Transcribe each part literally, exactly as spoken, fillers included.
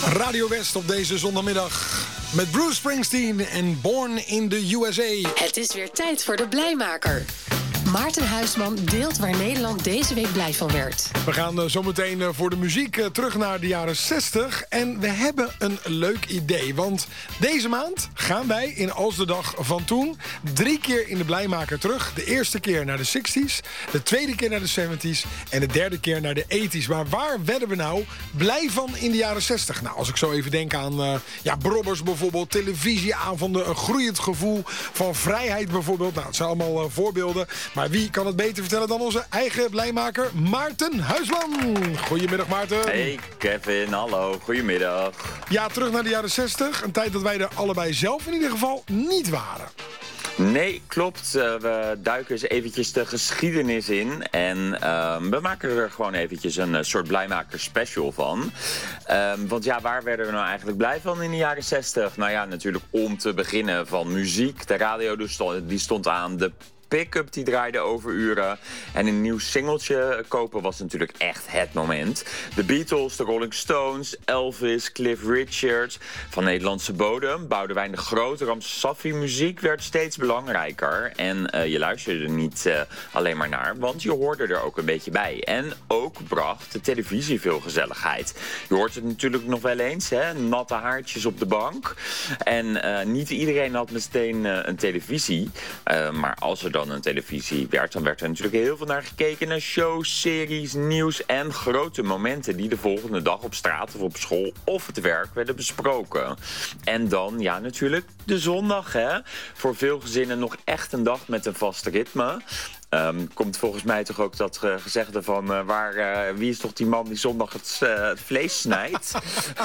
Radio West op deze zondagmiddag met Bruce Springsteen en Born in the U S A. Het is weer tijd voor de Blijmaker. Maarten Huisman deelt waar Nederland deze week blij van werd. We gaan uh, zometeen uh, voor de muziek uh, terug naar de jaren zestig. En we hebben een leuk idee. Want deze maand gaan wij in Als de Dag van Toen drie keer in de Blijmaker terug. De eerste keer naar de zestig's, de tweede keer naar de zeventig's en de derde keer naar de tachtig's. Maar waar werden we nou blij van in de jaren zestig? Nou, als ik zo even denk aan uh, ja, brobbers bijvoorbeeld, televisieavonden, een groeiend gevoel van vrijheid bijvoorbeeld. Nou, het zijn allemaal uh, voorbeelden. Maar wie kan het beter vertellen dan onze eigen Blijmaker Maarten Huisman. Goedemiddag Maarten. Hey Kevin, hallo, goedemiddag. Ja, terug naar de jaren zestig. Een tijd dat wij er allebei zelf in ieder geval niet waren. Nee, klopt. Uh, we duiken eens eventjes de geschiedenis in. En uh, we maken er gewoon eventjes een uh, soort Blijmaker special van. Uh, want ja, waar werden we nou eigenlijk blij van in de jaren zestig? Nou ja, natuurlijk om te beginnen van muziek. De radio die stond, die stond aan, de pick-up die draaide overuren. En een nieuw singeltje kopen was natuurlijk echt het moment. De Beatles, de Rolling Stones, Elvis, Cliff Richard. Van Nederlandse bodem, Boudewijn de Groot, Ramsafi muziek werd steeds belangrijker. En uh, je luisterde er niet uh, alleen maar naar, want je hoorde er ook een beetje bij. En ook bracht de televisie veel gezelligheid. Je hoort het natuurlijk nog wel eens, hè? Natte haartjes op de bank. En uh, niet iedereen had meteen uh, een televisie. Uh, maar als er dan een televisie werd, dan werd er natuurlijk heel veel naar gekeken. Naar shows, series, nieuws en grote momenten die de volgende dag op straat of op school of het werk werden besproken. En dan, ja natuurlijk, de zondag, hè. Voor veel gezinnen nog echt een dag met een vast ritme. Um, komt volgens mij toch ook dat uh, gezegde van uh, waar, uh, wie is toch die man die zondag het, uh, het vlees snijdt?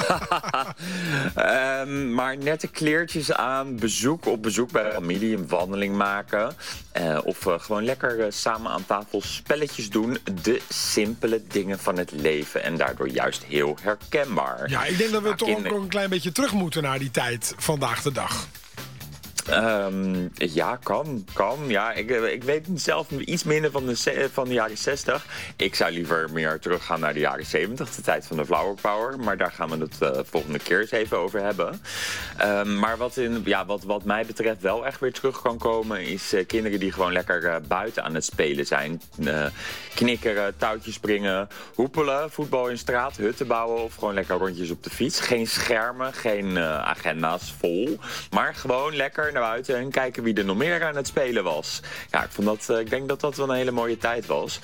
um, maar nette kleertjes aan, bezoek op bezoek bij familie, een wandeling maken. Uh, of uh, gewoon lekker uh, samen aan tafel spelletjes doen. De simpele dingen van het leven en daardoor juist heel herkenbaar. Ja, ik denk dat we maar toch kinder... ook een klein beetje terug moeten naar die tijd vandaag de dag. Um, ja, kan, kan. Ja, ik, ik weet zelf iets minder van de, van de jaren zestig. Ik zou liever meer teruggaan naar de jaren zeventig, de tijd van de Flower Power. Maar daar gaan we het uh, volgende keer eens even over hebben. Um, maar wat, in, ja, wat, wat mij betreft wel echt weer terug kan komen, is uh, kinderen die gewoon lekker uh, buiten aan het spelen zijn. Uh, knikkeren, touwtjes springen, hoepelen, voetbal in straat, hutten bouwen of gewoon lekker rondjes op de fiets. Geen schermen, geen uh, agenda's vol, maar gewoon lekker naar buiten en kijken wie er nog meer aan het spelen was. Ja, ik, vond dat, uh, ik denk dat dat wel een hele mooie tijd was.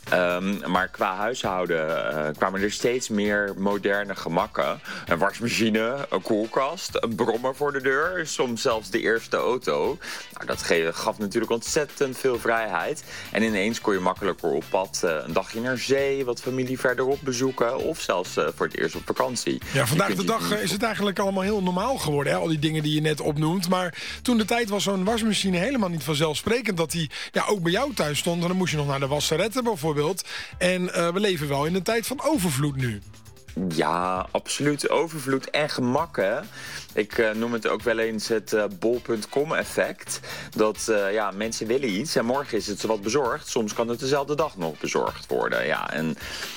Um, maar qua huishouden uh, kwamen er steeds meer moderne gemakken. Een wasmachine, een koelkast, een brommer voor de deur, soms zelfs de eerste auto. Nou, dat gaf natuurlijk ontzettend veel vrijheid. En ineens kon je makkelijker op pad uh, een dagje naar zee, wat familie verderop bezoeken of zelfs uh, voor het eerst op vakantie. Ja, vandaag de dag is het eigenlijk allemaal heel normaal geworden, hè? Al die dingen die je net opnoemt. Maar toen de tijd was zo'n wasmachine helemaal niet vanzelfsprekend dat die ja, ook bij jou thuis stond. En dan moest je nog naar de wasseretten bijvoorbeeld. En uh, we leven wel in een tijd van overvloed nu. Ja, absoluut. Overvloed en gemak, hè. Ik uh, noem het ook wel eens het uh, bol punt com effect. Dat uh, ja, mensen willen iets en morgen is het ze wat bezorgd. Soms kan het dezelfde dag nog bezorgd worden. Ja, en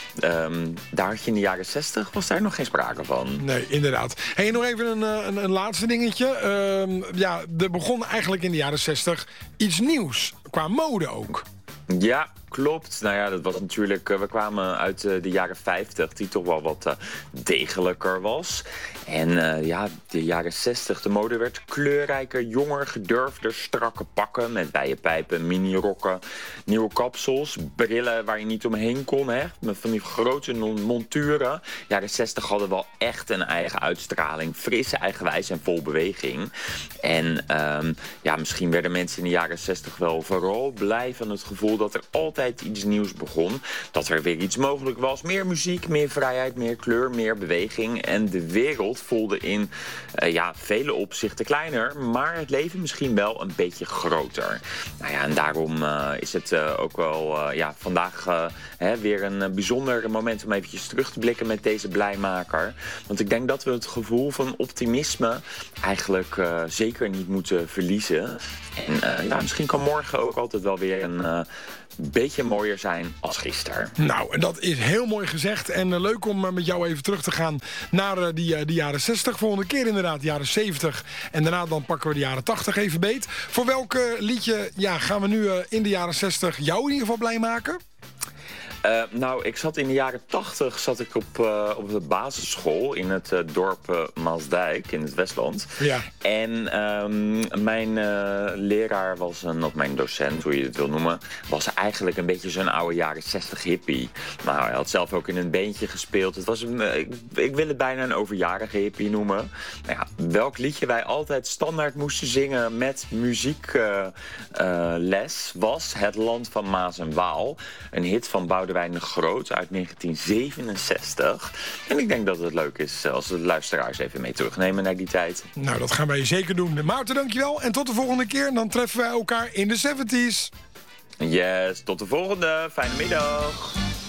um, daar had je in de jaren zestig was daar nog geen sprake van. Nee, inderdaad. Hey, nog even een, een, een laatste dingetje. Uh, ja, er begon eigenlijk in de jaren zestig iets nieuws. Qua mode ook. Ja, klopt. Nou ja, dat was natuurlijk... Uh, we kwamen uit uh, de jaren vijftig, die toch wel wat uh, degelijker was. En uh, ja, de jaren zestig, de mode werd kleurrijker, jonger, gedurfder, strakke pakken met bijenpijpen, mini-rokken, nieuwe kapsels, brillen waar je niet omheen kon, hè, met van die grote monturen. Jaren zestig hadden wel echt een eigen uitstraling, fris, eigenwijs en vol beweging. En um, ja, misschien werden mensen in de jaren zestig wel vooral blij van het gevoel dat er altijd iets nieuws begon. Dat er weer iets mogelijk was. Meer muziek, meer vrijheid, meer kleur, meer beweging. En de wereld voelde in uh, ja, vele opzichten kleiner, maar het leven misschien wel een beetje groter. Nou ja, en daarom uh, is het uh, ook wel uh, ja, vandaag uh, hè, weer een uh, bijzonder moment om eventjes terug te blikken met deze Blijmaker. Want ik denk dat we het gevoel van optimisme eigenlijk uh, zeker niet moeten verliezen. En uh, ja, misschien kan morgen ook altijd wel weer een uh, beetje beetje mooier zijn als gisteren. Nou, en dat is heel mooi gezegd. En uh, leuk om uh, met jou even terug te gaan naar uh, die, uh, die jaren zestig. Volgende keer inderdaad de jaren zeventig. En daarna dan pakken we de jaren tachtig even beet. Voor welk uh, liedje ja, gaan we nu uh, in de jaren zestig jou in ieder geval blij maken? Uh, nou, ik zat in de jaren tachtig zat ik op, uh, op de basisschool in het uh, dorp uh, Maasdijk in het Westland. Ja. En um, mijn uh, leraar was een, of mijn docent, hoe je het wil noemen, was eigenlijk een beetje zo'n oude jaren zestig hippie. Nou, hij had zelf ook in een bandje gespeeld. Het was een, uh, ik, ik wil het bijna een overjarige hippie noemen. Nou ja, welk liedje wij altijd standaard moesten zingen met muziekles uh, uh, was Het Land van Maas en Waal. Een hit van Boudewijn de Groot uit negentien zevenenzestig. En ik denk dat het leuk is als de luisteraars even mee terugnemen naar die tijd. Nou, dat gaan wij zeker doen. Maarten, dankjewel. En tot de volgende keer. En dan treffen wij elkaar in de zeventies. Yes, tot de volgende. Fijne middag.